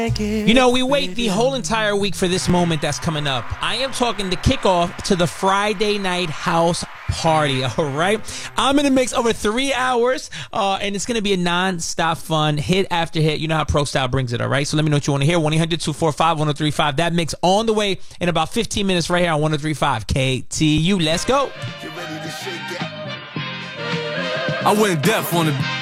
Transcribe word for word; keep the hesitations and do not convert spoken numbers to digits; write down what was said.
You know, we wait the whole entire week for this moment that's coming up. I am talking the kickoff to the Friday Night House Party, all right? I'm in the mix over three hours, uh, and it's going to be a non-stop fun, hit after hit. You know how Pro Style brings it, all right? So let me know what you want to hear. one eight hundred two four five one oh three five. That mix on the way in about fifteen minutes right here on one oh three five K T U. Let's go. I went deaf on the...